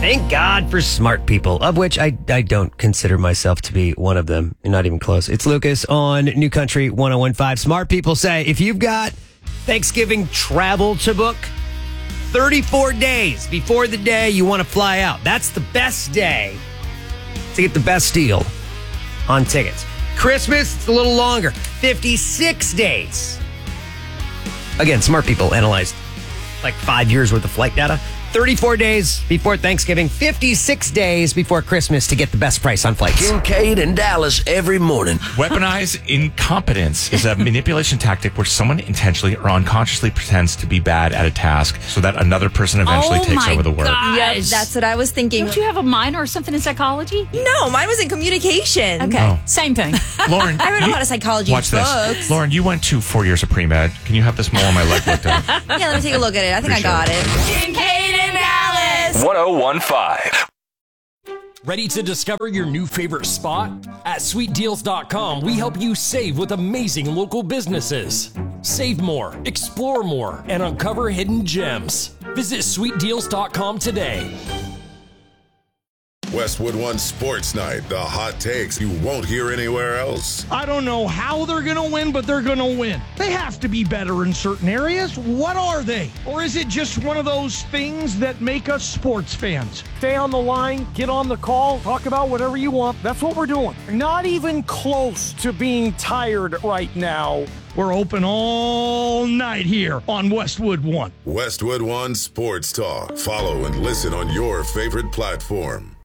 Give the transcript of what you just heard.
Thank God for smart people, of which I don't consider myself to be one of them. Not even close. It's Lucas on New Country 101.5. Smart people say if you've got Thanksgiving travel to book, 34 days before the day you want to fly out. That's the best day to get the best deal on tickets. Christmas, it's a little longer. 56 days. Again, smart people analyzed like 5 years worth of flight data. 34 days before Thanksgiving, 56 days before Christmas to get the best price on flights. Kincaid and Dallas every morning. Weaponize incompetence is a manipulation tactic where someone intentionally or unconsciously pretends to be bad at a task so that another person eventually takes over the work. Yep, that's what I was thinking. Don't you have a minor or something in psychology? No, mine was in communication. Okay, same thing. Lauren, I read a lot of psychology watch books. this. Lauren, you went to 4 years of pre-med. Can you have this mole on my leg looked at? Yeah, let me take a look at it. I think I got it. Kincaid and Dallas. 101.5. Ready to discover your new favorite spot? At sweetdeals.com, we help you save with amazing local businesses. Save more, explore more, and uncover hidden gems. Visit sweetdeals.com today. Westwood One Sports Night, the hot takes you won't hear anywhere else. I don't know how they're going to win, but they're going to win. They have to be better in certain areas. What are they? Or is it just one of those things that make us sports fans? Stay on the line, get on the call, talk about whatever you want. That's what we're doing. Not even close to being tired right now. We're open all night here on Westwood One. Westwood One Sports Talk. Follow and listen on your favorite platform.